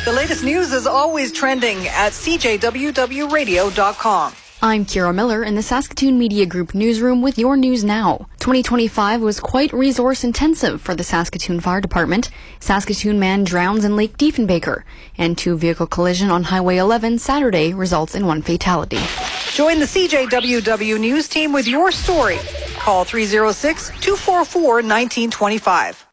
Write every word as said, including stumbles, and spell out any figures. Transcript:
The latest news is always trending at c j w w radio dot com. I'm Kira Miller in the Saskatoon Media Group newsroom with your news now. twenty twenty-five was quite resource intensive for the Saskatoon Fire Department. Saskatoon man drowns in Lake Diefenbaker, and two-vehicle collision on Highway eleven Saturday results in one fatality. Join the C J W W news team with your story. Call three oh six, two four four, one nine two five.